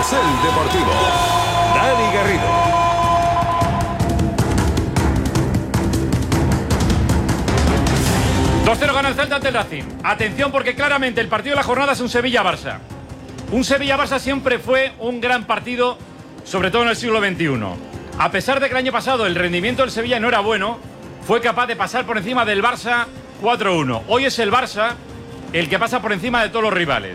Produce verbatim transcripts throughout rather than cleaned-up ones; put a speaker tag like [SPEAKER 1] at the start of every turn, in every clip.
[SPEAKER 1] Carrusel Deportivo. Dani Garrido.
[SPEAKER 2] dos cero gana el Celta ante el Racing. Atención, porque claramente el partido de la jornada es un Sevilla-Barça. Un Sevilla-Barça siempre fue un gran partido, sobre todo en el siglo veintiuno. A pesar de que el año pasado el rendimiento del Sevilla no era bueno, fue capaz de pasar por encima del Barça cuatro uno. Hoy es el Barça el que pasa por encima de todos los rivales.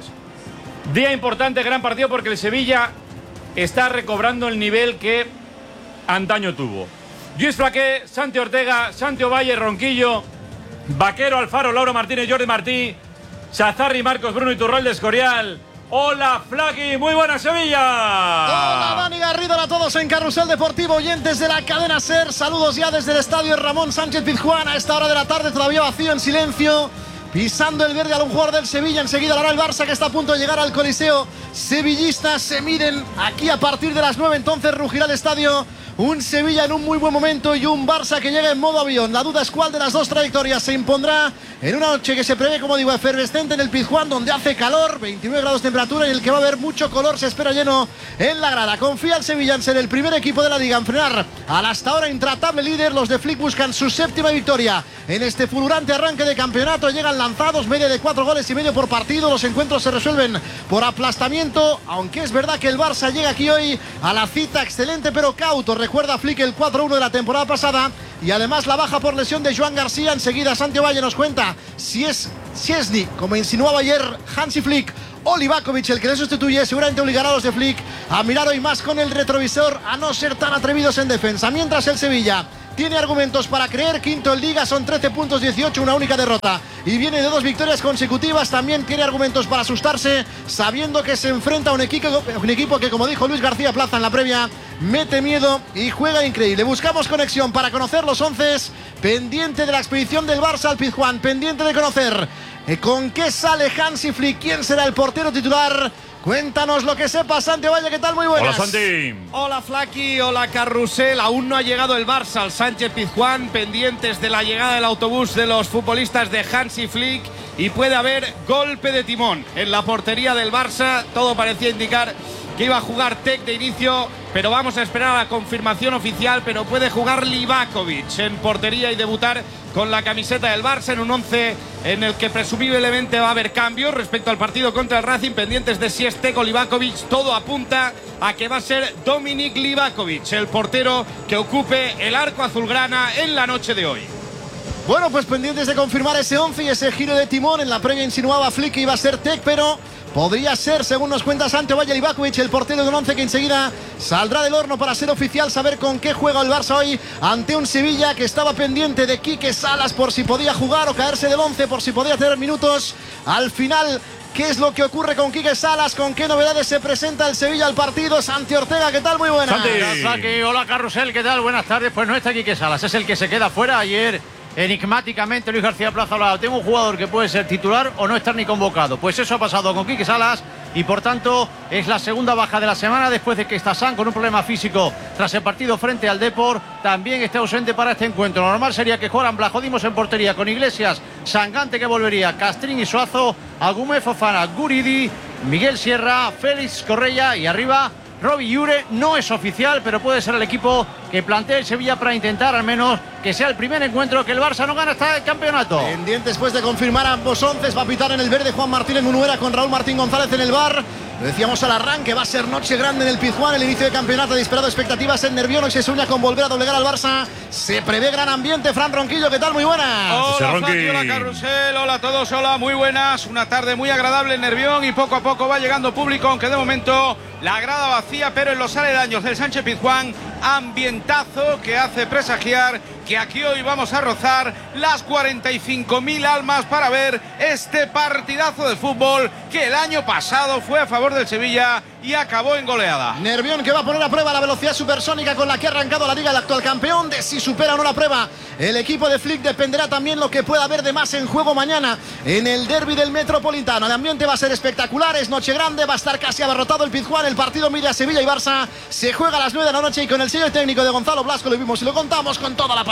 [SPEAKER 2] Día importante, gran partido, porque el Sevilla está recobrando el nivel que antaño tuvo. Lluís Flaqué, Santi Ortega, Santi Ovalle, Ronquillo, Vaquero, Alfaro, Lauro Martínez, Jordi Martí, Sazarri, Marcos, Bruno Iturralde, Escorial. Hola, Flaqui, muy buena Sevilla.
[SPEAKER 3] Hola, Dani Garrido, a todos en Carrusel Deportivo, oyentes de la cadena SER. Saludos ya desde el estadio Ramón Sánchez Pizjuán. A esta hora de la tarde, todavía vacío, en silencio. Pisando el verde a un jugador del Sevilla. Enseguida lo hará el Barça, que está a punto de llegar al Coliseo sevillista. Se miden aquí a partir de las nueve. Entonces rugirá el estadio. Un Sevilla en un muy buen momento y un Barça que llega en modo avión. La duda es cuál de las dos trayectorias se impondrá en una noche que se prevé, como digo, efervescente en el Pizjuán, donde hace calor, veintinueve grados de temperatura, y en el que va a haber mucho color. Se espera lleno en la grada. Confía el Sevilla en ser el primer equipo de la liga en frenar al hasta ahora intratable líder. Los de Flick buscan su séptima victoria en este fulgurante arranque de campeonato. Llegan lanzados, media de cuatro goles y medio por partido. Los encuentros se resuelven por aplastamiento, aunque es verdad que el Barça llega aquí hoy a la cita excelente pero cauto. Recuerda Flick el cuatro uno de la temporada pasada, y además la baja por lesión de Joan García. Enseguida Santi Ovalle nos cuenta si es Szczesny, como insinuaba ayer Hansi Flick, o Livakovic el que le sustituye. Seguramente obligará a los de Flick a mirar hoy más con el retrovisor, a no ser tan atrevidos en defensa. Mientras el Sevilla tiene argumentos para creer, quinto en Liga, son trece puntos, dieciocho, una única derrota y viene de dos victorias consecutivas. También tiene argumentos para asustarse, sabiendo que se enfrenta a un equipo, un equipo que, como dijo Luis García Plaza en la previa, mete miedo y juega increíble. Buscamos conexión para conocer los once, pendiente de la expedición del Barça al Pizjuán, pendiente de conocer eh, con qué sale Hansi Flick, quién será el portero titular. Cuéntanos lo que sepa, Santi Ovalle, ¿qué tal? Muy buenas.
[SPEAKER 2] Hola, Santi.
[SPEAKER 4] Hola, Flaqui, hola, Carrusel. Aún no ha llegado el Barça al Sánchez Pizjuán, pendientes de la llegada del autobús de los futbolistas de Hansi Flick, y puede haber golpe de timón en la portería del Barça. Todo parecía indicar que iba a jugar Tec de inicio, pero vamos a esperar a la confirmación oficial. Pero puede jugar Livakovic en portería y debutar con la camiseta del Barça en un once en el que presumiblemente va a haber cambios respecto al partido contra el Racing, pendientes de si es Tec o Livakovic. Todo apunta a que va a ser Dominik Livakovic el portero que ocupe el arco azulgrana en la noche de hoy.
[SPEAKER 3] Bueno, pues pendientes de confirmar ese once y ese giro de timón. En la previa insinuaba Flick que iba a ser Tec, pero podría ser, según nos cuenta Santi Ovalle, Livakovic, el portero de un once que enseguida saldrá del horno para ser oficial, saber con qué juega el Barça hoy ante un Sevilla que estaba pendiente de Quique Salas por si podía jugar o caerse del once, por si podía tener minutos. Al final, ¿qué es lo que ocurre con Quique Salas? ¿Con qué novedades se presenta el Sevilla al partido? Santi Ortega, ¿qué tal? Muy buenas.
[SPEAKER 5] Santi. Hola, Carrusel, ¿qué tal? Buenas tardes. Pues no está Quique Salas, es el que se queda fuera. Ayer, enigmáticamente, Luis García Plaza hablaba: tengo un jugador que puede ser titular o no estar ni convocado. Pues eso ha pasado con Quique Salas, y por tanto es la segunda baja de la semana, después de que Stasán, con un problema físico tras el partido frente al Depor, también está ausente para este encuentro. Lo normal sería que jugaran Blajodimos en portería, con Iglesias, Sangante, que volvería, Castrín y Suazo, Agumé, Fofana, Guridi, Miguel Sierra, Félix Correia, y arriba Robbie Llure. No es oficial, pero puede ser el equipo que plantea el Sevilla para intentar al menos que sea el primer encuentro que el Barça no gana hasta el campeonato.
[SPEAKER 3] Pendiente después de confirmar ambos once, va a pitar en el verde Juan Martínez Munuera con Raúl Martín González en el bar. Lo decíamos al arranque, va a ser noche grande en el Pizjuán. El inicio de campeonato ha disparado expectativas en Nervión y se sueña con volver a doblegar al Barça. Se prevé gran ambiente. Fran Ronquillo, ¿qué tal? Muy buenas.
[SPEAKER 4] Hola, Flaqui, hola, Carrusel, hola a todos, hola, muy buenas. Una tarde muy agradable en Nervión, y poco a poco va llegando público, aunque de momento la grada vacía, pero en los aledaños del Sánchez Pizjuán, ambientazo que hace presagiar que aquí hoy vamos a rozar las cuarenta y cinco mil almas para ver este partidazo de fútbol que el año pasado fue a favor del Sevilla y acabó en goleada.
[SPEAKER 3] Nervión, que va a poner a prueba la velocidad supersónica con la que ha arrancado la liga, el actual campeón. De si supera o no la prueba el equipo de Flick dependerá también lo que pueda haber de más en juego mañana en el derbi del Metropolitano. El ambiente va a ser espectacular, es noche grande, va a estar casi abarrotado el Pizjuán. El partido mira Sevilla y Barça se juega a las nueve de la noche, y con el sello técnico de Gonzalo Blasco lo vimos y lo contamos con toda la pasión.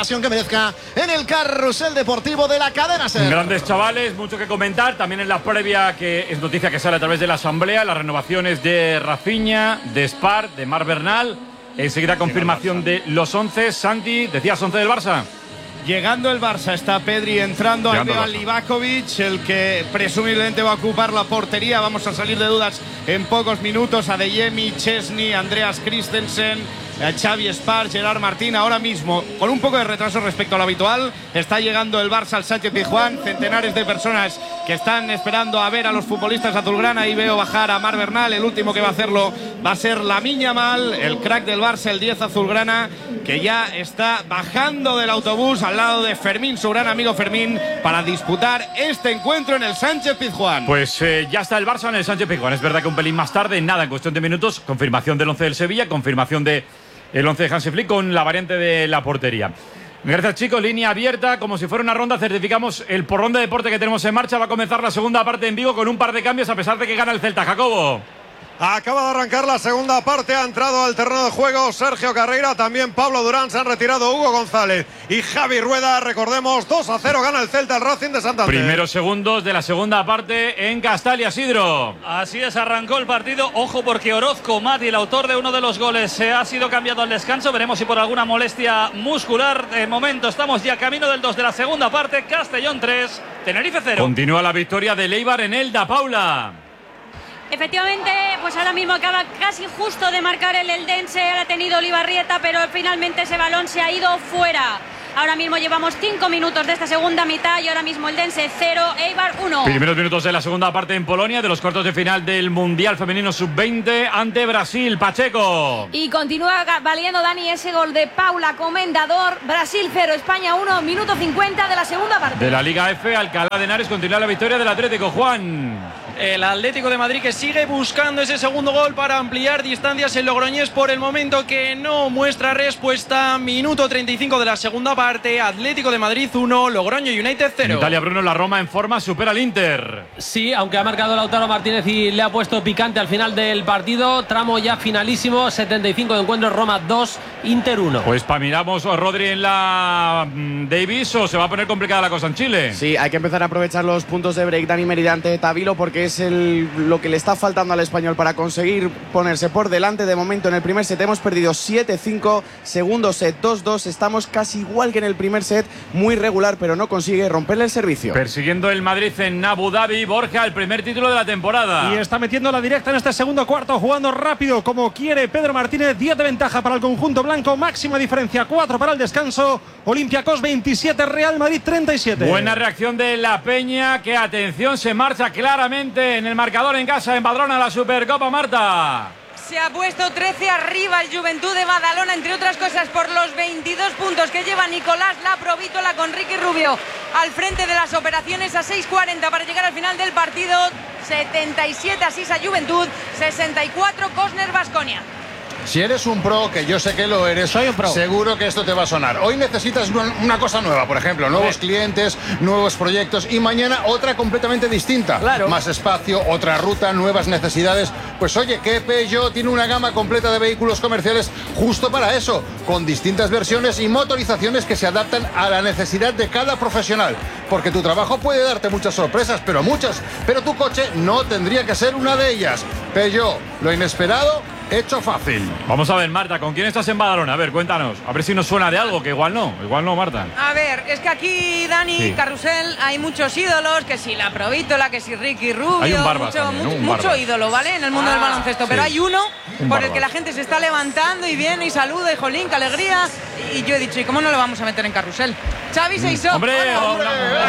[SPEAKER 3] pasión que merezca en el carrusel deportivo de la cadena SER.
[SPEAKER 2] Grandes chavales, mucho que comentar. También en la previa, que es noticia que sale a través de la asamblea, las renovaciones de Rafinha, de Spar, de Marc Bernal. Enseguida confirmación de los once. Santi, decías once del Barça.
[SPEAKER 4] Llegando el Barça, está Pedri entrando, ahí veo a Livakovic, el que presumiblemente va a ocupar la portería. Vamos a salir de dudas en pocos minutos. Adeyemi, Chesney, Andreas Christensen, Xavi Spar, Gerard Martín. Ahora mismo, con un poco de retraso respecto a lo habitual, está llegando el Barça al Sánchez Pizjuán. Centenares de personas que están esperando a ver a los futbolistas azulgrana. Ahí veo bajar a Marc Bernal. El último que va a hacerlo va a ser Lamine Yamal, el crack del Barça, el diez azulgrana, que ya está bajando del autobús al lado de Fermín, su gran amigo Fermín, para disputar este encuentro en el Sánchez Pizjuán.
[SPEAKER 2] Pues eh, ya está el Barça en el Sánchez Pizjuán. Es verdad que un pelín más tarde, nada, en cuestión de minutos, confirmación del once del Sevilla, confirmación de el once de Hansi Flick con la variante de la portería. Gracias, chicos. Línea abierta, como si fuera una ronda. Certificamos el porrón de deporte que tenemos en marcha. Va a comenzar la segunda parte en Vigo con un par de cambios, a pesar de que gana el Celta. Jacobo.
[SPEAKER 6] Acaba de arrancar la segunda parte, ha entrado al terreno de juego Sergio Carreira, también Pablo Durán, se han retirado Hugo González y Javi Rueda. Recordemos, dos a cero gana el Celta, el Racing de Santander.
[SPEAKER 2] Primeros segundos de la segunda parte en Castalia, Sidro.
[SPEAKER 7] Así es, arrancó el partido. Ojo, porque Orozco Mati, el autor de uno de los goles, se ha sido cambiado al descanso. Veremos si por alguna molestia muscular. De momento estamos ya camino del dos de la segunda parte. Castellón tres, Tenerife cero.
[SPEAKER 2] Continúa la victoria de Eibar en Elda, Paula.
[SPEAKER 8] Efectivamente, pues ahora mismo acaba casi justo de marcar el Eldense, ha tenido Olivarrieta, pero finalmente ese balón se ha ido fuera. Ahora mismo llevamos cinco minutos de esta segunda mitad y ahora mismo Eldense cero, Eibar uno.
[SPEAKER 2] Primeros minutos de la segunda parte en Polonia, de los cuartos de final del Mundial Femenino sub veinte ante Brasil. Pacheco.
[SPEAKER 9] Y continúa valiendo, Dani, ese gol de Paula Comendador. Brasil cero, España uno, minuto cincuenta de la segunda parte.
[SPEAKER 2] De la Liga F, Alcalá de Henares continúa la victoria del Atlético. Juan.
[SPEAKER 10] El Atlético de Madrid, que sigue buscando ese segundo gol para ampliar distancias. El logroñés, por el momento, que no muestra respuesta. Minuto treinta y cinco de la segunda parte. Atlético de Madrid uno, Logroño United cero.
[SPEAKER 2] En Italia, Bruno, la Roma en forma supera al Inter.
[SPEAKER 11] Sí, aunque ha marcado Lautaro Martínez y le ha puesto picante al final del partido. Tramo ya finalísimo, setenta y cinco de encuentro. Roma dos, Inter uno.
[SPEAKER 2] Pues para miramos a Rodri en la mm, Davis, o se va a poner complicada la cosa en Chile.
[SPEAKER 12] Sí, hay que empezar a aprovechar los puntos de break, Dani Meridante de Tavilo, porque es el, lo que le está faltando al español para conseguir ponerse por delante. De momento en el primer set hemos perdido siete cinco, segundo set dos dos, estamos casi igual que en el primer set, muy regular, pero no consigue romperle el servicio.
[SPEAKER 2] Persiguiendo el Madrid en Abu Dhabi, Borja, el primer título de la temporada.
[SPEAKER 13] Y está metiendo la directa en este segundo cuarto, jugando rápido como quiere Pedro Martínez. diez de ventaja para el conjunto blanco, máxima diferencia, cuatro para el descanso. Olympiacos veintisiete, Real Madrid treinta y siete.
[SPEAKER 2] Buena reacción de la Peña, que atención, se marcha claramente en el marcador en casa, en Badalona, la Supercopa, Marta.
[SPEAKER 14] Se ha puesto trece arriba el Juventud de Badalona, entre otras cosas por los veintidós puntos que lleva Nicolás Laprovítola, con Ricky Rubio al frente de las operaciones a seis cuarenta para llegar al final del partido. setenta y siete Asisa Juventud, sesenta y cuatro Cosner Baskonia.
[SPEAKER 15] Si eres un pro, que yo sé que lo eres, soy un pro, seguro que esto te va a sonar. Hoy necesitas una, una cosa nueva, por ejemplo, nuevos clientes, nuevos proyectos, y mañana otra completamente distinta. Claro. Más espacio, otra ruta, nuevas necesidades. Pues oye, que Peugeot tiene una gama completa de vehículos comerciales justo para eso, con distintas versiones y motorizaciones que se adaptan a la necesidad de cada profesional. Porque tu trabajo puede darte muchas sorpresas, pero muchas, pero tu coche no tendría que ser una de ellas. Peugeot, lo inesperado hecho fácil.
[SPEAKER 2] Vamos a ver, Marta, ¿con quién estás en Badalona? A ver, cuéntanos. A ver si nos suena de algo, que igual no. Igual no, Marta.
[SPEAKER 14] A ver, es que aquí, Dani, sí. Carrusel, hay muchos ídolos, que si Laprovítola, que si Ricky Rubio.
[SPEAKER 2] Hay un Barbas
[SPEAKER 14] mucho,
[SPEAKER 2] también, ¿no? un
[SPEAKER 14] mucho
[SPEAKER 2] Barbas.
[SPEAKER 14] ídolo, ¿vale? En el mundo ah, del baloncesto. Pero sí. hay uno
[SPEAKER 2] un
[SPEAKER 14] por
[SPEAKER 2] Barbas.
[SPEAKER 14] el que la gente se está levantando y viene y saluda y jolín, qué alegría. Y yo he dicho, ¿y cómo no lo vamos a meter en Carrusel? Xavi Seisó.
[SPEAKER 2] ¡Hombre!
[SPEAKER 14] Hola,
[SPEAKER 2] ¡Un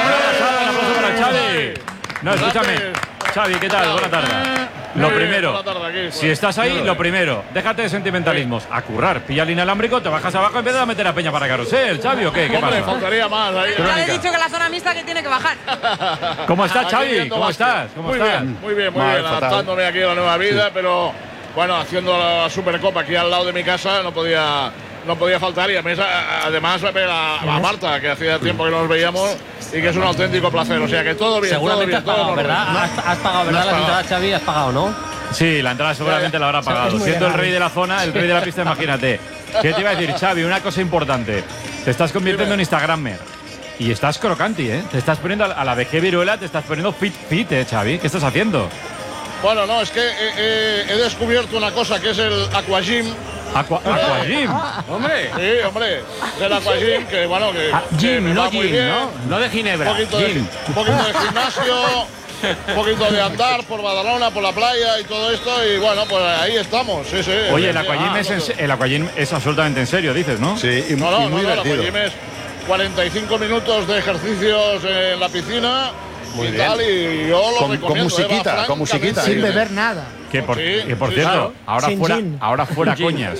[SPEAKER 2] aplauso para Xavi! No, escúchame. Xavi, ¿qué tal? Buena tarde. Lo primero, si estás ahí, lo primero, déjate de sentimentalismos, a currar, pilla el inalámbrico, te bajas abajo y empiezas a meter a Peña para Carrusel, Xavi, ¿o qué? ¿Qué pasa?
[SPEAKER 16] faltaría más ahí.
[SPEAKER 14] Ya le he dicho que la zona mixta que tiene que bajar.
[SPEAKER 2] ¿Cómo estás, Xavi? ¿Cómo estás? ¿Cómo
[SPEAKER 16] muy
[SPEAKER 2] estás?
[SPEAKER 16] bien, muy bien, muy bien, adaptándome aquí a la nueva vida, sí. pero bueno, haciendo la Supercopa aquí al lado de mi casa no podía... No podía faltar, y además a, a Marta, que hacía tiempo que no nos veíamos y que es un auténtico placer. O sea que todo bien.
[SPEAKER 11] Seguramente
[SPEAKER 16] todo bien,
[SPEAKER 11] has pagado,
[SPEAKER 16] todo
[SPEAKER 11] ¿verdad?
[SPEAKER 16] No,
[SPEAKER 11] has, has pagado, ¿verdad?
[SPEAKER 16] No has
[SPEAKER 11] La entrada,
[SPEAKER 16] pagado.
[SPEAKER 11] Xavi, has pagado, ¿no?
[SPEAKER 2] Sí, la entrada seguramente la habrá pagado. Siendo el rey de la zona, el rey de la pista, imagínate. ¿Qué te iba a decir, Xavi? Una cosa importante. Te estás convirtiendo
[SPEAKER 16] Dime.
[SPEAKER 2] en Instagrammer. Y estás crocanti, ¿eh? Te estás poniendo a la vejez viruela, te estás poniendo fit, fit, ¿eh, Xavi? ¿Qué estás haciendo?
[SPEAKER 16] Bueno, no, es que eh, eh, he descubierto una cosa que es el Aquagym.
[SPEAKER 2] Aqua, Aquagym.
[SPEAKER 16] Hombre. Sí, hombre. El Aquagym, que bueno, que.
[SPEAKER 11] Ah,
[SPEAKER 16] que
[SPEAKER 11] gym,
[SPEAKER 16] me
[SPEAKER 11] no
[SPEAKER 16] va muy
[SPEAKER 11] gym,
[SPEAKER 16] bien.
[SPEAKER 11] ¿no? No de Ginebra.
[SPEAKER 16] Un poquito, de,
[SPEAKER 11] Gym.
[SPEAKER 16] un poquito de gimnasio, un poquito de andar por Badalona, por la playa y todo esto. Y bueno, pues ahí estamos. Sí, sí.
[SPEAKER 2] Oye, el
[SPEAKER 16] Sí,
[SPEAKER 2] Aquagym,
[SPEAKER 16] ah,
[SPEAKER 2] es,
[SPEAKER 16] no,
[SPEAKER 2] en se- el Aquagym es absolutamente en serio, dices, ¿no?
[SPEAKER 6] Sí, y,
[SPEAKER 16] No, no,
[SPEAKER 6] y
[SPEAKER 16] no,
[SPEAKER 6] muy
[SPEAKER 16] no, el
[SPEAKER 6] divertido.
[SPEAKER 16] Aquagym es cuarenta y cinco minutos de ejercicios en la piscina.
[SPEAKER 6] Muy
[SPEAKER 16] y
[SPEAKER 6] bien.
[SPEAKER 16] tal, y yo lo
[SPEAKER 15] Con- con
[SPEAKER 16] recomiendo.
[SPEAKER 15] musiquita,
[SPEAKER 16] eh, va
[SPEAKER 15] con musiquita.
[SPEAKER 16] francamente
[SPEAKER 17] Sin
[SPEAKER 16] bien,
[SPEAKER 17] beber
[SPEAKER 16] eh.
[SPEAKER 17] nada.
[SPEAKER 2] Que por,
[SPEAKER 16] Sí,
[SPEAKER 2] que por
[SPEAKER 16] sí,
[SPEAKER 2] cierto,
[SPEAKER 16] claro.
[SPEAKER 2] ahora
[SPEAKER 17] Sin
[SPEAKER 2] fuera,
[SPEAKER 17] gin.
[SPEAKER 2] ahora fuera coñas.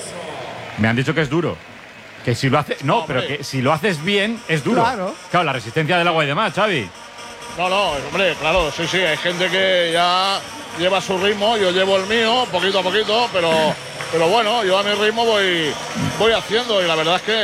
[SPEAKER 2] Me han dicho que es duro. Que si lo hace, no, pero
[SPEAKER 16] hombre.
[SPEAKER 2] que si lo haces bien es duro.
[SPEAKER 17] Claro.
[SPEAKER 2] Claro, la resistencia del agua y demás, Xavi.
[SPEAKER 16] No, no, hombre, claro, sí, sí, hay gente que ya lleva su ritmo, yo llevo el mío, poquito a poquito, pero, pero bueno, yo a mi ritmo voy, voy haciendo y la verdad es que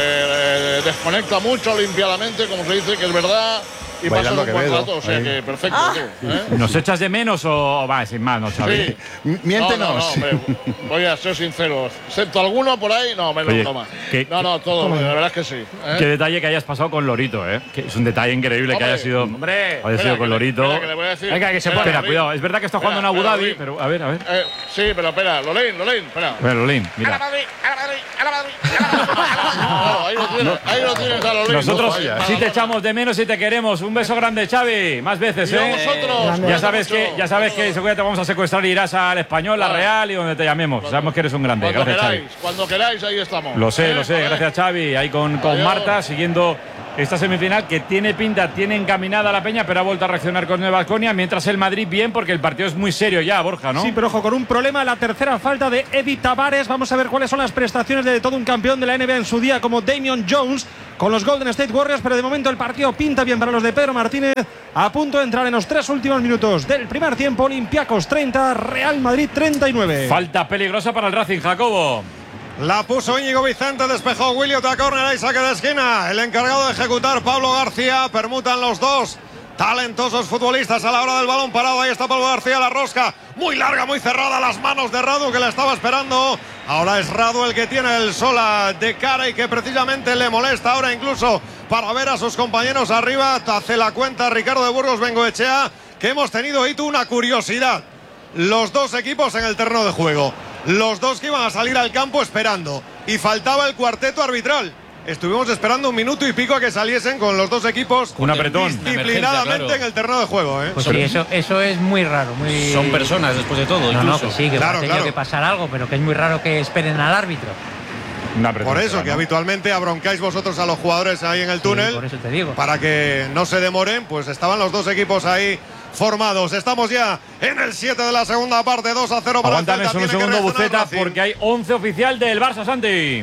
[SPEAKER 16] eh, desconecta mucho, limpia la mente, como se dice, que es verdad, y pasas
[SPEAKER 15] Bailando
[SPEAKER 16] un buen
[SPEAKER 15] Quevedo,
[SPEAKER 16] rato, o sea
[SPEAKER 15] ahí.
[SPEAKER 16] que perfecto. tú, ¿eh?
[SPEAKER 2] ¿Nos echas de menos o va, sin más, no, Xavi?
[SPEAKER 16] Sí.
[SPEAKER 15] Miéntenos.
[SPEAKER 16] No, no, no, hombre, voy a ser sincero, excepto alguno por ahí, no, me lo
[SPEAKER 2] Oye,
[SPEAKER 16] toma.
[SPEAKER 2] que-
[SPEAKER 16] No, no, todo, la verdad es que sí. ¿eh?
[SPEAKER 2] Qué detalle que hayas pasado con Lorito, ¿eh? Que es un detalle increíble que
[SPEAKER 16] Hombre,
[SPEAKER 2] haya sido,
[SPEAKER 16] hombre,
[SPEAKER 2] haya
[SPEAKER 16] espera,
[SPEAKER 2] sido
[SPEAKER 16] que
[SPEAKER 2] con
[SPEAKER 16] le-
[SPEAKER 2] Lorito.
[SPEAKER 16] espera, que le voy a decir.
[SPEAKER 2] Venga, que se
[SPEAKER 16] Espera,
[SPEAKER 2] Espera,
[SPEAKER 16] David.
[SPEAKER 2] cuidado. Es verdad que está jugando
[SPEAKER 16] Espera,
[SPEAKER 2] en Abu
[SPEAKER 16] espera,
[SPEAKER 2] Dhabi,
[SPEAKER 16] David.
[SPEAKER 2] pero a ver, a ver.
[SPEAKER 16] Eh, sí, pero espera, Lolín, Lolín, espera.
[SPEAKER 2] A ver, Lolín,
[SPEAKER 16] A la
[SPEAKER 2] mira.
[SPEAKER 16] Madrid, a la Madrid, a la Madrid, a la Madrid. Claro, ahí lo tienes, ahí lo tienes a Lolín.
[SPEAKER 2] Nosotros
[SPEAKER 16] No falla.
[SPEAKER 2] sí te echamos de menos y te queremos. Un beso grande, Xavi. Más veces,
[SPEAKER 16] Y a
[SPEAKER 2] ¿eh?
[SPEAKER 16] vosotros.
[SPEAKER 2] Ya sabes que, ya sabes que seguro te vamos a secuestrar y irás al Español, la
[SPEAKER 16] Vale.
[SPEAKER 2] Real y donde te llamemos. Sabemos que eres un grande.
[SPEAKER 16] Cuando
[SPEAKER 2] Gracias, Xavi.
[SPEAKER 16] queráis, cuando queráis, ahí estamos.
[SPEAKER 2] Lo sé,
[SPEAKER 16] ¿Eh?
[SPEAKER 2] lo sé.
[SPEAKER 16] Vale.
[SPEAKER 2] Gracias, Xavi. Ahí con, con
[SPEAKER 16] Adiós.
[SPEAKER 2] Marta, siguiendo esta semifinal que tiene pinta, tiene encaminada la Peña, pero ha vuelto a reaccionar con Nueva Baskonia. Mientras el Madrid bien, porque el partido es muy serio ya, Borja, ¿no?
[SPEAKER 13] Sí, pero ojo, con un problema, la tercera falta de Eddie Tavares. Vamos a ver cuáles son las prestaciones de todo un campeón de la N B A en su día, como Damian Jones, con los Golden State Warriors. Pero de momento el partido pinta bien para los de Pedro Martínez. A punto de entrar en los tres últimos minutos del primer tiempo. Olympiacos treinta, Real Madrid treinta y nueve.
[SPEAKER 2] Falta peligrosa para el Racing, Jacobo.
[SPEAKER 6] La puso Íñigo Vicente, despejó Willy Tacorner y saque de esquina. El encargado de ejecutar, Pablo García. Permutan los dos talentosos futbolistas a la hora del balón parado. Ahí está Pablo García, la rosca muy larga, muy cerrada, las manos de Radu que la estaba esperando. Ahora es Radu el que tiene el Sola de cara y que precisamente le molesta ahora incluso para ver a sus compañeros arriba. Hace la cuenta Ricardo de Burgos Bengoechea que hemos tenido ahí tú una curiosidad. Los dos equipos en el terreno de juego. Los dos que iban a salir al campo esperando. Y faltaba el cuarteto arbitral. Estuvimos esperando un minuto y pico a que saliesen con los dos equipos
[SPEAKER 2] Un apretón.
[SPEAKER 6] disciplinadamente
[SPEAKER 18] claro.
[SPEAKER 6] en el terreno de juego. ¿eh?
[SPEAKER 18] Pues sí, eso, eso es muy raro. Muy... Son personas después de todo,
[SPEAKER 17] No, no,
[SPEAKER 18] incluso.
[SPEAKER 17] que sí, que
[SPEAKER 6] Claro,
[SPEAKER 17] ha tenido
[SPEAKER 6] claro.
[SPEAKER 17] que pasar algo, pero que es muy raro que esperen al árbitro.
[SPEAKER 2] Un apretón
[SPEAKER 6] Por eso
[SPEAKER 2] será,
[SPEAKER 6] que
[SPEAKER 2] ¿no?
[SPEAKER 6] habitualmente abroncáis vosotros a los jugadores ahí en el túnel.
[SPEAKER 17] por eso te digo.
[SPEAKER 6] Para que no se demoren, pues estaban los dos equipos ahí formados. Estamos ya en el siete de la segunda parte, dos a cero para
[SPEAKER 2] Aguántame
[SPEAKER 6] el
[SPEAKER 2] solo un
[SPEAKER 6] Celta. Tiene que
[SPEAKER 2] segundo,
[SPEAKER 6] reaccionar
[SPEAKER 2] Buceta,
[SPEAKER 6] Racing.
[SPEAKER 2] porque hay once oficial del Barça, Santi.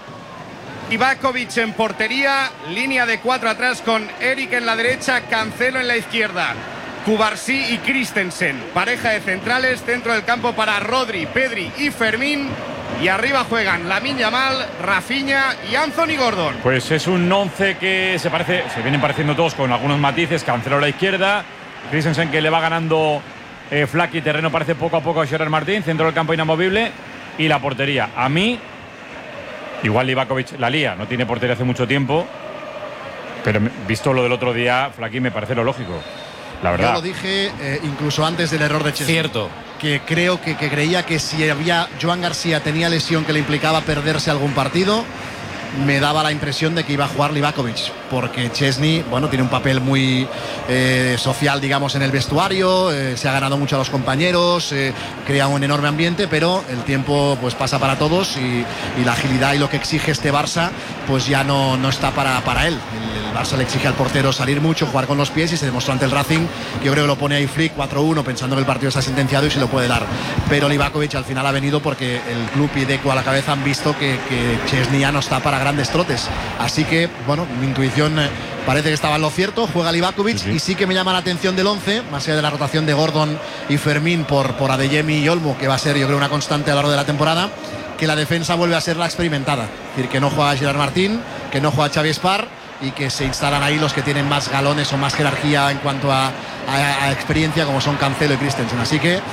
[SPEAKER 4] Ivakovic en portería, línea de cuatro atrás con Eric en la derecha, Cancelo en la izquierda. Cubarsí y Christensen, pareja de centrales, centro del campo para Rodri, Pedri y Fermín. Y arriba juegan Lamine Yamal, Rafinha y Anthony Gordon.
[SPEAKER 2] Pues es un once que se parece, se vienen pareciendo todos con algunos matices. Cancelo a la izquierda, Christensen que le va ganando eh, Flaky terreno, parece poco a poco a Gerard Martín, centro del campo inamovible y la portería. A mí, igual Livakovic la lía, no tiene portería hace mucho tiempo, pero visto lo del otro día, Flaky me parece lo lógico, la verdad.
[SPEAKER 3] Yo lo dije eh, incluso antes del error de Chesney.
[SPEAKER 18] Cierto.
[SPEAKER 3] Que creo que, que creía que si había Joan García tenía lesión que le implicaba perderse algún partido, me daba la impresión de que iba a jugar Livakovic, porque Chesney, bueno, tiene un papel muy eh, social, digamos, en el vestuario, eh, se ha ganado mucho a los compañeros, eh, crea un enorme ambiente, pero el tiempo pues pasa para todos y, y la agilidad y lo que exige este Barça, pues ya no, no está para, para él. El, el Barça le exige al portero salir mucho, jugar con los pies, y se demostró ante el Racing, que yo creo que lo pone ahí Flick cuatro uno, pensando que el partido está sentenciado y se lo puede dar. Pero Livakovic al final ha venido porque el club y Deco a la cabeza han visto que, que Chesney ya no está para grandes trotes. Así que, bueno, mi intuición eh, parece que estaba en lo cierto. Juega Livakovic, sí, sí. Y sí que me llama la atención del once, más allá de la rotación de Gordon y Fermín por, por Adeyemi y Olmo, que va a ser, yo creo, una constante a lo largo de la temporada, que la defensa vuelve a ser la experimentada. Es decir, que no juega Gerard Martín, que no juega Xavi Espar, y que se instalan ahí los que tienen más galones o más jerarquía en cuanto a, a, a experiencia, como son Cancelo y Christensen. Así que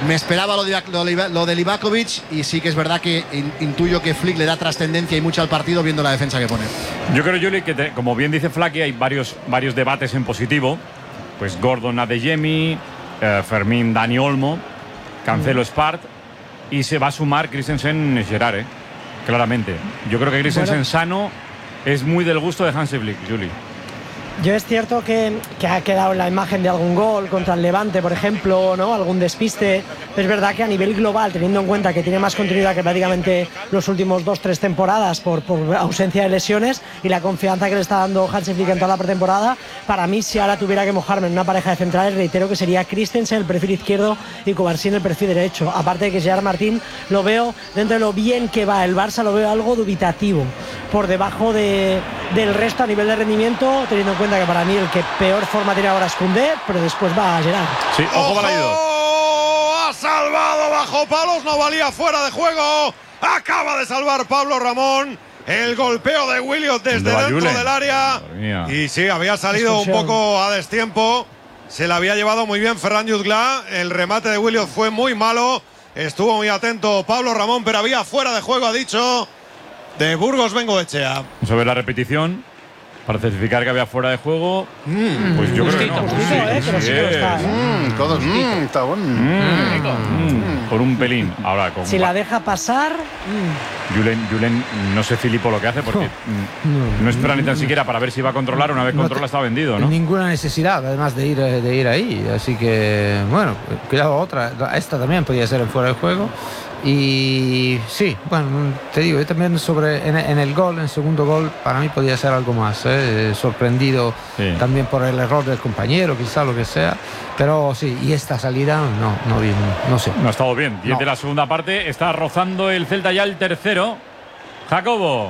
[SPEAKER 3] Me esperaba lo de, lo, de, lo de Livakovic y sí que es verdad que in, intuyo que Flick le da trascendencia y mucho al partido viendo la defensa que pone.
[SPEAKER 2] Yo creo, Juli, que te, como bien dice Flaky, hay varios, varios debates en positivo. Pues Gordon Adeyemi, eh, Fermín Dani Olmo, Cancelo mm. Spart y se va a sumar Christensen Gerard, eh, claramente. Yo creo que Christensen bueno. sano es muy del gusto de Hansi Flick, Juli.
[SPEAKER 19] Yo es cierto que, que ha quedado la imagen de algún gol contra el Levante, por ejemplo, ¿no? Algún despiste. Es verdad que a nivel global, teniendo en cuenta que tiene más continuidad que prácticamente los últimos dos, tres temporadas por, por ausencia de lesiones y la confianza que le está dando Hansi Flick en toda la pretemporada, para mí, si ahora tuviera que mojarme en una pareja de centrales, reitero que sería Christensen el perfil izquierdo y Kovarsí en el perfil derecho. Aparte de que Gerard Martín lo veo, dentro de lo bien que va el Barça, lo veo algo dubitativo, por debajo de, del resto a nivel de rendimiento, teniendo en cuenta que para mí el que peor forma tiene ahora es Koundé, pero después va a Gerard.
[SPEAKER 2] Sí, ojo Balaídos.
[SPEAKER 6] Ha salvado bajo palos, no valía, fuera de juego. Acaba de salvar Pablo Ramón. El golpeo de Williot desde de dentro Julen. del área. Y sí, había salido un poco a destiempo. Se la había llevado muy bien Ferran Jutgla. El remate de Williot fue muy malo. Estuvo muy atento Pablo Ramón, pero había fuera de juego, ha dicho, de Burgos Bengoechea.
[SPEAKER 2] Vamos a ver la repetición para certificar que había fuera de juego. Mm, pues yo
[SPEAKER 19] justito,
[SPEAKER 2] creo que no.
[SPEAKER 19] Justito, eh,
[SPEAKER 2] sí,
[SPEAKER 19] pero
[SPEAKER 2] sí,
[SPEAKER 19] sí que está.
[SPEAKER 15] Mm, todos, mm, está bueno.
[SPEAKER 2] Mm, mm, por un pelín. Ahora, con
[SPEAKER 19] si la deja pasar. Mm.
[SPEAKER 2] Julen, Julen, no sé Filipo lo que hace porque no, no espera ni tan siquiera para ver si va a controlar. Una vez no controla está vendido, ¿no?
[SPEAKER 20] Ninguna necesidad, además de ir, de ir ahí. Así que, bueno, cuidado, otra. Esta también podía ser el fuera de juego. Y sí, bueno, te digo, yo también sobre en, en el gol, en el segundo gol, para mí podía ser algo más, ¿eh? Sorprendido sí. también por el error del compañero, quizá lo que sea, pero sí, y esta salida no, no bien, no sé.
[SPEAKER 2] No ha estado bien, diez
[SPEAKER 20] no.
[SPEAKER 2] de la segunda parte, está rozando el Celta ya el tercero. Jacobo.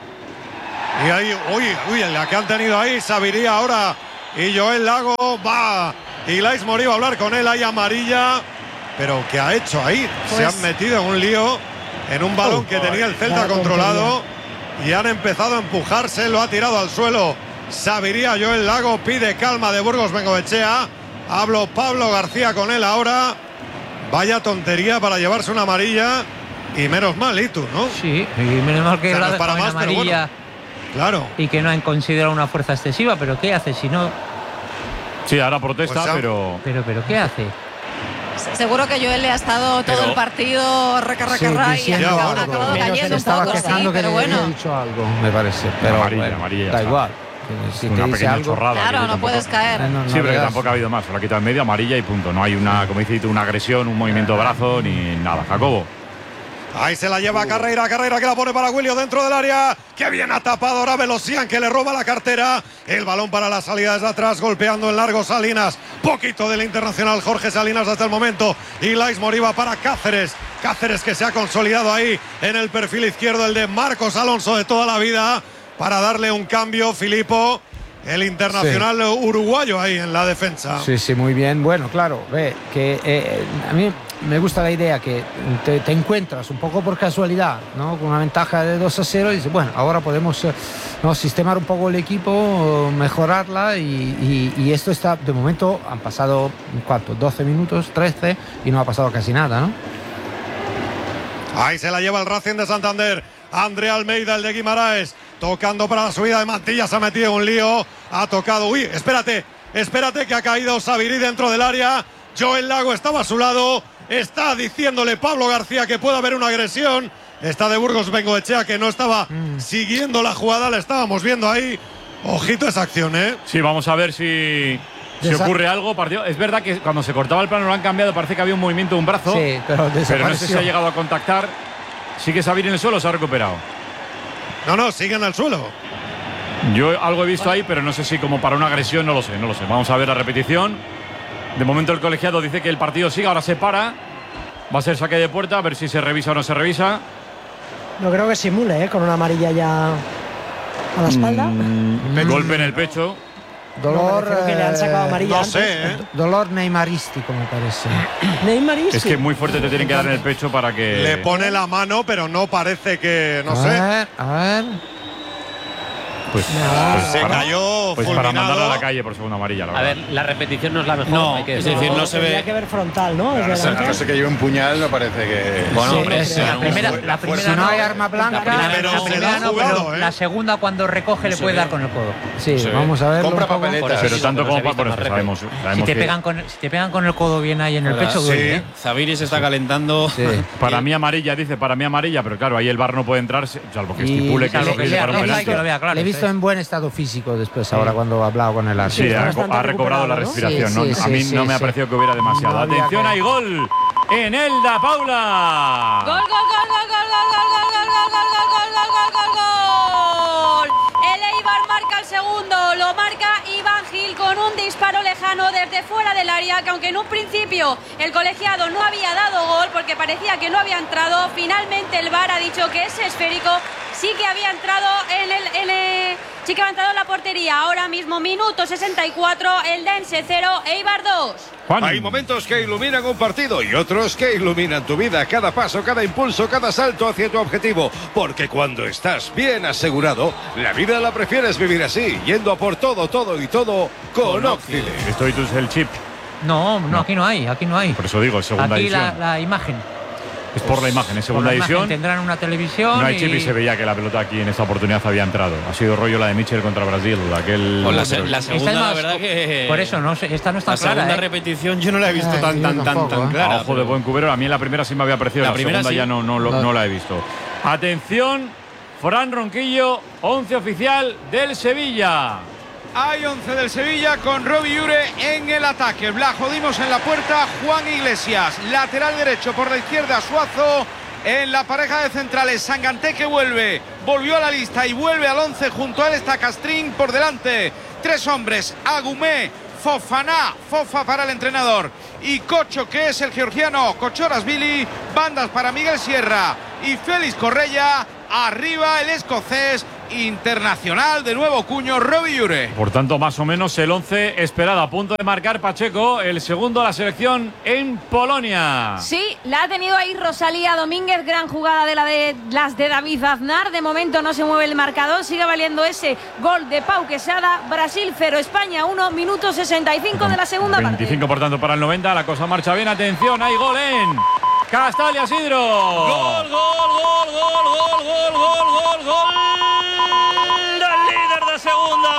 [SPEAKER 6] Y ahí, uy, uy, la que han tenido ahí, Sabiría ahora y Joel Lago, va, y Lais Morí va a hablar con él, hay amarilla. Pero ¿qué ha hecho ahí? Pues se han metido en un lío, en un balón uh, que tenía el Celta controlado y han empezado a empujarse, lo ha tirado al suelo Sabiría. Joel Lago pide calma de Burgos Bengoechea. Hablo Pablo García con él ahora. Vaya tontería para llevarse una amarilla y menos mal, ¿y tú, no?
[SPEAKER 17] Sí, y menos mal que o sea,
[SPEAKER 6] no para más,
[SPEAKER 17] amarilla
[SPEAKER 6] bueno, claro.
[SPEAKER 17] Y que no han considerado una fuerza excesiva, pero ¿qué hace si no?
[SPEAKER 2] Sí, ahora protesta,
[SPEAKER 17] pues,
[SPEAKER 2] pero...
[SPEAKER 17] pero... Pero ¿qué hace?
[SPEAKER 14] Seguro que Joel le ha estado todo pero, el partido recarra sí, y ha acabado, ha acabado cayendo un poco, sí, pero bueno.
[SPEAKER 20] He dicho algo, me parece, pero
[SPEAKER 2] amarilla,
[SPEAKER 20] bueno,
[SPEAKER 2] amarilla,
[SPEAKER 20] da igual.
[SPEAKER 2] Si una pequeña algo, chorrada.
[SPEAKER 14] Claro, no tampoco, puedes caer.
[SPEAKER 2] No, no, sí, pero que tampoco ha habido más. Se lo ha quitado en medio, amarilla y punto. No hay una, como dices tú, una agresión, un movimiento de brazo ni nada. Jacobo.
[SPEAKER 6] Ahí se la lleva Carreira, Carreira que la pone para Williot dentro del área. Que bien ha tapado ahora Velosian, que le roba la cartera. El balón para la salida desde atrás, golpeando en largo Salinas. Poquito del internacional Jorge Salinas hasta el momento. Y Lais Moriba para Cáceres. Cáceres que se ha consolidado ahí en el perfil izquierdo, el de Marcos Alonso de toda la vida, para darle un cambio, Filipo. El internacional sí. uruguayo ahí en la defensa.
[SPEAKER 20] Sí, sí, muy bien. Bueno, claro, ve que eh, a mí me gusta la idea que te, te encuentras un poco por casualidad, ¿no? Con una ventaja de dos a cero y dices, bueno, ahora podemos ¿no? sistemar un poco el equipo, mejorarla y, y, y esto está, de momento han pasado, ¿cuánto? doce minutos, trece y no ha pasado casi nada, ¿no?
[SPEAKER 6] Ahí se la lleva el Racing de Santander. André Almeida, el de Guimaraes, tocando para la subida de Mantilla, se ha metido en un lío, ha tocado, uy, espérate, espérate que ha caído Sabirí dentro del área. Joel Lago estaba a su lado, está diciéndole Pablo García que puede haber una agresión. Está de Burgos Bengoechea, que no estaba mm. siguiendo la jugada, la estábamos viendo ahí. Ojito esa acción, ¿eh?
[SPEAKER 2] Sí, vamos a ver si, si ocurre algo. Partido. Es verdad que cuando se cortaba el plano lo han cambiado, parece que había un movimiento de un brazo.
[SPEAKER 20] Sí, pero,
[SPEAKER 2] pero no sé si ha llegado a contactar. ¿Sigue Sabirí en el suelo o se ha recuperado?
[SPEAKER 6] No, no, sigue en el suelo.
[SPEAKER 2] Yo algo he visto ahí, pero no sé si como para una agresión, no lo sé, no lo sé. Vamos a ver la repetición. De momento el colegiado dice que el partido sigue, ahora se para. Va a ser saque de puerta, a ver si se revisa o no se revisa.
[SPEAKER 19] No creo que simule, ¿eh? Con una amarilla ya a la espalda.
[SPEAKER 2] Mm, golpe en el pecho.
[SPEAKER 20] Dolor,
[SPEAKER 19] no, que le han sacado amarilla
[SPEAKER 6] no
[SPEAKER 19] antes.
[SPEAKER 6] sé, ¿eh?
[SPEAKER 20] Dolor neymarístico, me parece.
[SPEAKER 19] Neymarístico.
[SPEAKER 2] Es que muy fuerte te tienen que dar en el pecho para que...
[SPEAKER 6] Le pone la mano, pero no parece que... No
[SPEAKER 20] a
[SPEAKER 6] sé.
[SPEAKER 20] Ver, a ver.
[SPEAKER 2] Pues,
[SPEAKER 13] No.
[SPEAKER 2] pues
[SPEAKER 6] Se
[SPEAKER 2] para,
[SPEAKER 6] cayó
[SPEAKER 2] pues para
[SPEAKER 6] fulminado.
[SPEAKER 2] mandarlo a la calle por segunda amarilla. La
[SPEAKER 11] A
[SPEAKER 2] verdad.
[SPEAKER 11] ver, la repetición no es la mejor.
[SPEAKER 10] No,
[SPEAKER 11] hay que
[SPEAKER 10] es
[SPEAKER 11] decirlo.
[SPEAKER 10] decir, no se
[SPEAKER 19] Tendría
[SPEAKER 10] ve.
[SPEAKER 19] que ver frontal, ¿no? Desde
[SPEAKER 15] No sé,
[SPEAKER 19] delante.
[SPEAKER 15] no sé que lleve un puñal, no parece que.
[SPEAKER 10] Bueno,
[SPEAKER 19] Sí,
[SPEAKER 10] hombre,
[SPEAKER 19] sí,
[SPEAKER 17] La
[SPEAKER 19] no,
[SPEAKER 17] primera,
[SPEAKER 15] fuera,
[SPEAKER 17] la
[SPEAKER 15] fuera.
[SPEAKER 17] primera
[SPEAKER 20] Si no
[SPEAKER 17] no,
[SPEAKER 20] hay arma blanca,
[SPEAKER 17] la primera,
[SPEAKER 6] pero
[SPEAKER 17] la
[SPEAKER 6] se
[SPEAKER 17] primera
[SPEAKER 6] la ha
[SPEAKER 17] no,
[SPEAKER 6] jugado,
[SPEAKER 17] pero
[SPEAKER 6] ¿eh?
[SPEAKER 17] la segunda cuando recoge le
[SPEAKER 10] Se
[SPEAKER 17] puede
[SPEAKER 10] ve.
[SPEAKER 17] dar con el codo.
[SPEAKER 20] sí,
[SPEAKER 10] Se ve.
[SPEAKER 20] vamos a ver.
[SPEAKER 15] Compra papeletas.
[SPEAKER 2] Pero
[SPEAKER 10] Sí,
[SPEAKER 2] tanto
[SPEAKER 10] sí,
[SPEAKER 2] como
[SPEAKER 10] sí,
[SPEAKER 2] para. Bueno,
[SPEAKER 10] sí,
[SPEAKER 2] que sabemos, sabemos
[SPEAKER 17] Si te,
[SPEAKER 2] que
[SPEAKER 17] pegan con, si te pegan con el codo bien ahí en el
[SPEAKER 10] Ahora,
[SPEAKER 17] pecho,
[SPEAKER 6] sí.
[SPEAKER 17] duele, ¿eh?
[SPEAKER 10] Zaviri se está calentando.
[SPEAKER 20] Sí.
[SPEAKER 2] Para mí amarilla, dice, para mí amarilla, pero claro, ahí el V A R no puede entrar, salvo que
[SPEAKER 20] Y-
[SPEAKER 2] estipule que
[SPEAKER 17] salvo
[SPEAKER 2] es
[SPEAKER 17] que
[SPEAKER 2] que
[SPEAKER 17] sea
[SPEAKER 2] para un
[SPEAKER 17] roja y
[SPEAKER 2] penalti.
[SPEAKER 17] que lo vea claro.
[SPEAKER 20] Le he visto en buen estado físico después, ahora cuando ha hablado con el árbitro.
[SPEAKER 2] Sí,
[SPEAKER 19] está
[SPEAKER 2] ha,
[SPEAKER 19] bastante
[SPEAKER 2] ha recobrado la
[SPEAKER 19] recuperado, ¿no?
[SPEAKER 2] respiración.
[SPEAKER 20] Sí,
[SPEAKER 2] ¿no?
[SPEAKER 20] sí,
[SPEAKER 2] a mí
[SPEAKER 20] sí,
[SPEAKER 2] no me ha
[SPEAKER 20] sí.
[SPEAKER 2] parecido que hubiera demasiado.
[SPEAKER 20] No había
[SPEAKER 2] Atención,
[SPEAKER 20] que-
[SPEAKER 2] hay gol en Elda, Paula.
[SPEAKER 8] Gol, gol, gol, gol, gol, gol, gol, gol, gol, gol, gol, gol, gol, gol, gol, gol. El Eibar marca el segundo, lo marca Iván Gil con un disparo lejano desde fuera del área, que aunque en un principio el colegiado no había dado gol porque parecía que no había entrado, finalmente el V A R ha dicho que ese esférico sí que había entrado en el, en el- sí que había entrado en la portería. Ahora mismo, minuto sesenta y cuatro, el Dense cero, Eibar dos.
[SPEAKER 2] Juan.
[SPEAKER 21] Hay momentos que iluminan un partido y otros que iluminan tu vida, cada paso, cada impulso, cada salto hacia tu objetivo. Porque cuando estás bien asegurado, la vida la prefieres vivir así, yendo a por todo, todo y todo con Occident.
[SPEAKER 2] Esto y tú es el chip.
[SPEAKER 17] No, no, aquí no hay, aquí no hay.
[SPEAKER 2] Por eso digo, segunda
[SPEAKER 17] Aquí
[SPEAKER 2] edición.
[SPEAKER 17] la, la imagen.
[SPEAKER 2] Es por la imagen, es
[SPEAKER 17] Por
[SPEAKER 2] segunda
[SPEAKER 17] la imagen
[SPEAKER 2] edición.
[SPEAKER 17] tendrán una televisión.
[SPEAKER 2] No hay
[SPEAKER 17] y-
[SPEAKER 2] chip y se veía que la pelota aquí en esta oportunidad había entrado. Ha sido rollo la de Mitchell contra Brasil, aquel.
[SPEAKER 10] Con la, se- la
[SPEAKER 17] Esta
[SPEAKER 10] segunda,
[SPEAKER 17] es
[SPEAKER 10] la
[SPEAKER 17] más-
[SPEAKER 10] verdad que.
[SPEAKER 17] Por eso, no sé, esta no está
[SPEAKER 10] La
[SPEAKER 17] clara.
[SPEAKER 10] segunda
[SPEAKER 17] ¿eh?
[SPEAKER 10] repetición yo no la he visto
[SPEAKER 20] Ah,
[SPEAKER 10] tan,
[SPEAKER 20] yo
[SPEAKER 10] tan, tan,
[SPEAKER 20] tampoco,
[SPEAKER 10] tan
[SPEAKER 20] ¿eh?
[SPEAKER 10] clara.
[SPEAKER 2] A ojo de buen cubero, a mí en la primera sí me había parecido,
[SPEAKER 10] La
[SPEAKER 2] la,
[SPEAKER 10] primera
[SPEAKER 2] segunda
[SPEAKER 10] sí.
[SPEAKER 2] ya no, no, lo-
[SPEAKER 20] No.
[SPEAKER 2] no la he visto. Atención, Fran Ronquillo, once oficial del Sevilla.
[SPEAKER 4] Hay once del Sevilla con Robbie Ure en el ataque. Blas Jodimos en la puerta, Juan Iglesias. Lateral derecho por la izquierda, Suazo. En la pareja de centrales, Sanganté que vuelve. Volvió a la lista y vuelve al once. Junto a él está Castrín por delante. Tres hombres, Agumé, Fofana, Fofa para el entrenador. Y Cocho, que es el georgiano, Kochorasvili. Bandas para Miguel Sierra y Félix Correia. Arriba el escocés internacional de nuevo cuño, Robbie Ure.
[SPEAKER 2] Por tanto, más o menos el once esperado. A punto de marcar Pacheco, el segundo de la selección en Polonia.
[SPEAKER 9] Sí, la ha tenido ahí Rosalía Domínguez, gran jugada de, la de las de David Aznar. De momento no se mueve el marcador, sigue valiendo ese gol de Pau Quesada. Brasil cero, España uno, minuto sesenta y cinco de la segunda parte.
[SPEAKER 2] veinticinco por tanto para el noventa, la cosa marcha bien. Atención, hay gol en Castalia Sidro.
[SPEAKER 7] Gol, gol, gol, gol, gol, gol, gol, gol, gol del líder de segunda,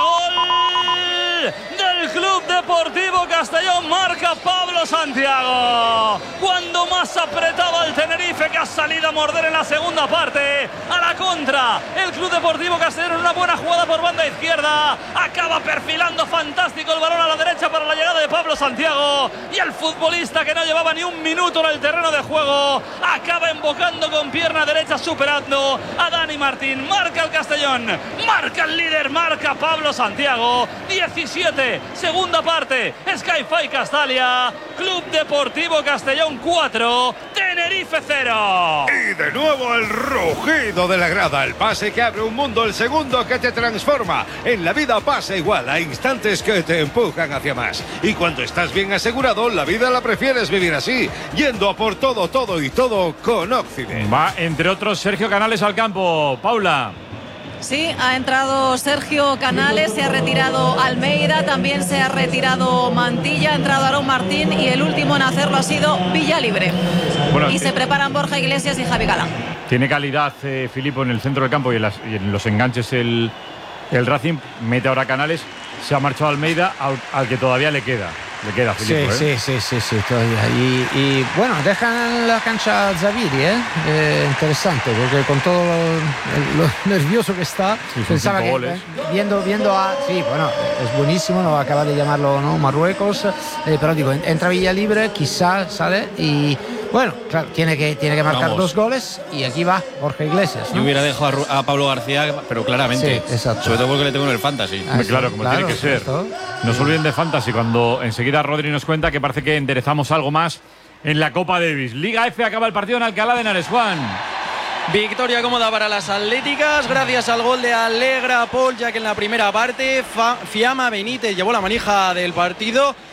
[SPEAKER 7] gol del Club Deportivo Castellón, marca Pablo Santiago. Cuando más apretaba el Tenerife, que ha salido a morder en la segunda parte, a la contra, el Club Deportivo Castellón en una buena jugada por banda izquierda, acaba perfilando fantástico el balón a la derecha para la llegada de Pablo Santiago, y el futbolista que no llevaba ni un minuto en el terreno de juego, acaba embocando con pierna derecha, superando a Dani Martín. Marca el Castellón, marca el líder, marca Pablo Santiago. diecisiete, segunda parte, Sky-Fi Castalia, Club Deportivo Castellón cuatro, Tenerife cero.
[SPEAKER 21] Y de nuevo el rugido de la grada, el pase que abre un mundo, el segundo que te transforma. En la vida pasa igual, hay instantes que te empujan hacia más. Y cuando estás bien asegurado, la vida la prefieres vivir así, yendo a por todo, todo y todo con Occident.
[SPEAKER 2] Va, entre otros, Sergio Canales al campo. Paula.
[SPEAKER 22] Sí, ha entrado Sergio Canales, se ha retirado Almeida, también se ha retirado Mantilla, ha entrado Aarón Martín y el último en hacerlo ha sido Villalibre.
[SPEAKER 2] Bueno,
[SPEAKER 22] y
[SPEAKER 2] sí.
[SPEAKER 22] se preparan Borja Iglesias y Javi Galán.
[SPEAKER 2] Tiene calidad eh, Filipo en el centro del campo y en, las- y en los enganches el, el Racing. Mete ahora Canales. Se ha marchado Almeida, al, al que todavía le queda. Le queda, Filipo.
[SPEAKER 20] Sí,
[SPEAKER 2] ¿eh?
[SPEAKER 20] sí, sí, sí, sí, todavía. Y, y, bueno, dejan la cancha a Zaviri, ¿eh? Eh, interesante, porque con todo lo, lo nervioso que está,
[SPEAKER 2] Sí, son
[SPEAKER 20] pensaba
[SPEAKER 2] cinco
[SPEAKER 20] que
[SPEAKER 2] goles.
[SPEAKER 20] eh, viendo, viendo a. Sí, bueno, es buenísimo, no acaba de llamarlo, ¿no? Marruecos, eh, pero digo, entra Villalibre, quizá sale y. Bueno, claro, tiene que, tiene que marcar
[SPEAKER 10] Vamos.
[SPEAKER 20] dos goles y aquí va Jorge Iglesias, ¿no?
[SPEAKER 10] Yo hubiera dejado a, Ru- a Pablo García, pero claramente.
[SPEAKER 20] Sí, exacto.
[SPEAKER 10] Sobre todo porque le tengo en el fantasy.
[SPEAKER 20] Ah,
[SPEAKER 2] Hombre, claro,
[SPEAKER 20] sí,
[SPEAKER 2] como
[SPEAKER 20] claro,
[SPEAKER 2] tiene que ser.
[SPEAKER 20] esto.
[SPEAKER 2] No se olviden de Fantasy cuando enseguida Rodri nos cuenta que parece que enderezamos algo más en la Copa Davis. Liga F acaba el partido en Alcalá de Henares. Juan.
[SPEAKER 10] Victoria cómoda para las atléticas gracias al gol de Alegra Paul, ya que en la primera parte Fa- Fiamma Benítez llevó la manija del partido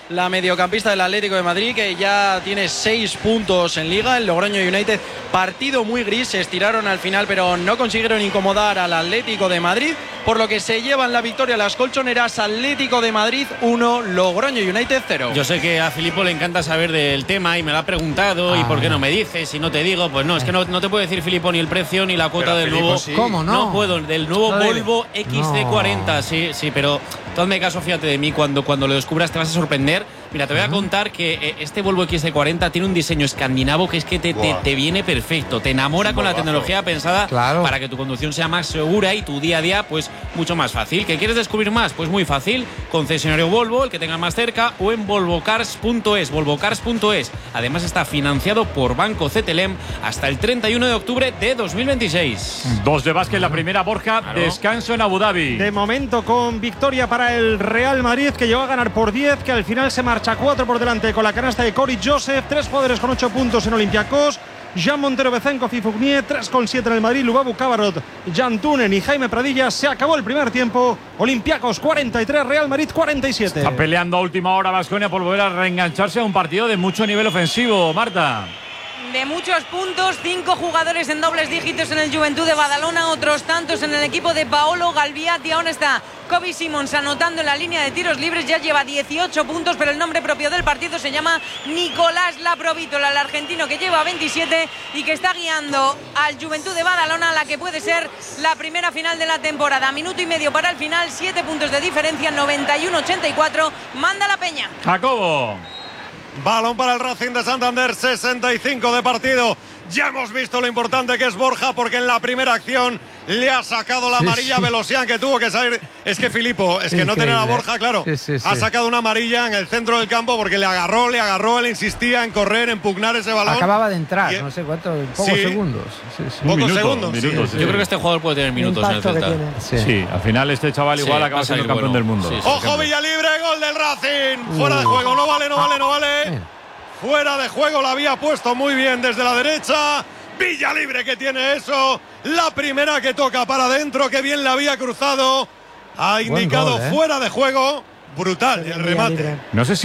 [SPEAKER 10] la mediocampista del Atlético de Madrid, que ya tiene seis puntos en Liga. El Logroño United, partido muy gris, se estiraron al final, pero no consiguieron incomodar al Atlético de Madrid, por lo que se llevan la victoria las colchoneras. Atlético de Madrid uno, Logroño United cero.
[SPEAKER 18] Yo sé que a Filipo le encanta saber del tema y me lo ha preguntado. Ah, ¿y por qué no me dices? Si no te digo, pues no, es que no, no te puedo decir, Filipo, ni el precio ni la cuota pero del Filipo, nuevo. Sí.
[SPEAKER 20] ¿Cómo no?
[SPEAKER 18] No puedo, del nuevo
[SPEAKER 20] no
[SPEAKER 18] Volvo X C cuarenta. No. Sí, sí, pero tú hazme caso, fíjate de mí, cuando, cuando lo descubras te vas a sorprender. Mira, te voy a contar que eh, este Volvo X C cuarenta tiene un diseño escandinavo que es que te, te, te viene perfecto, te enamora con la tecnología pensada claro. para que tu conducción sea más segura y tu día a día pues mucho más fácil. ¿Qué quieres descubrir más? Pues muy fácil, concesionario Volvo, el que tenga más cerca, o en volvocars punto es, volvocars punto es. Además está financiado por Banco C T L E M hasta el treinta y uno de octubre de dos mil veintiséis.
[SPEAKER 2] Dos de básquet, la primera, Borja, claro. Descanso en Abu Dhabi.
[SPEAKER 13] De momento con victoria para el Real Madrid, que llegó a ganar por diez, que al final se marcha cuatro por delante con la canasta de Cory Joseph. Tres jugadores con ocho puntos en Olympiacos: Jean Montero, Bezenkov y Fournier. tres con siete en el Madrid: Lubabu, Cabarrot, Jan Tunen y Jaime Pradilla. Se acabó el primer tiempo. Olympiacos cuarenta y tres, Real Madrid cuarenta y siete.
[SPEAKER 2] Está peleando a última hora Baskonia por volver a reengancharse a un partido de mucho nivel ofensivo, Marta.
[SPEAKER 14] De muchos puntos, cinco jugadores en dobles dígitos en el Juventud de Badalona, otros tantos en el equipo de Paolo Galviati. Aún está Kobe Simons anotando en la línea de tiros libres, ya lleva dieciocho puntos, pero el nombre propio del partido se llama Nicolás Laprovítola, el argentino que lleva veintisiete y que está guiando al Juventud de Badalona a la que puede ser la primera final de la temporada. Minuto y medio para el final, siete puntos de diferencia, noventa y uno ochenta y cuatro, manda la Peña.
[SPEAKER 2] Jacobo.
[SPEAKER 6] Balón para el Racing de Santander, sesenta y cinco de partido. Ya hemos visto lo importante que es Borja, porque en la primera acción le ha sacado la amarilla sí, sí. a Velosian, que tuvo que salir. Es que Filipo, es que no tener a Borja, claro, sí, sí, sí. ha sacado una amarilla en el centro del campo porque le agarró, le agarró, él insistía en correr, en pugnar ese balón.
[SPEAKER 20] Acababa de entrar, y, no sé cuántos, pocos sí, segundos. Sí, sí.
[SPEAKER 6] Pocos
[SPEAKER 2] minuto,
[SPEAKER 6] segundos.
[SPEAKER 2] Minutos,
[SPEAKER 6] sí,
[SPEAKER 2] sí.
[SPEAKER 18] Yo creo que este jugador puede tener minutos en el Celta.
[SPEAKER 2] Sí. sí, al final este chaval igual sí, acaba siendo campeón bueno. del mundo.
[SPEAKER 6] Sí, sí, Ojo, Villalibre, gol del Racing. Fuera uh. de juego, no vale, no vale, no vale. Bien. Fuera de juego, la había puesto muy bien desde la derecha. Villalibre que tiene eso. La primera que toca para adentro, que bien la había cruzado. Ha indicado gol, ¿eh? fuera de juego. Brutal el remate.
[SPEAKER 2] No sé si